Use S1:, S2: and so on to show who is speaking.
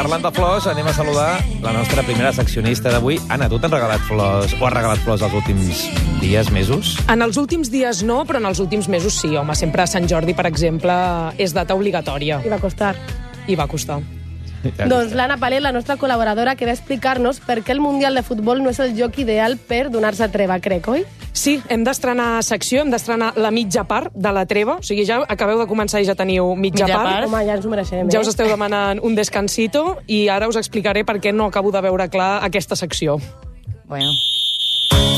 S1: parlant de flors, anem a saludar la nostra primera seccionista d'avui. Anna, tu t'han regalat flors o has regalat flors els últims dies, mesos?
S2: En els últims dies no, però en els últims mesos sí, home. Sempre Sant Jordi, per exemple, és data obligatòria.
S3: I va costar.
S2: I va costar.
S3: Doncs l'Anna Palet, la nostra col·laboradora, que va explicar-nos per què el Mundial de Futbol no és el lloc ideal per donar-se treva, crec, oi?
S2: Sí, hem d'estrenar secció, hem d'estrenar la mitja part de la treva. O sigui, ja acabeu de començar i ja teniu mitja part.
S3: Home, ja ens ho mereixem,
S2: Ja us esteu demanant un descansito i ara us explicaré per què no acabo de veure clar aquesta secció.
S4: Bueno.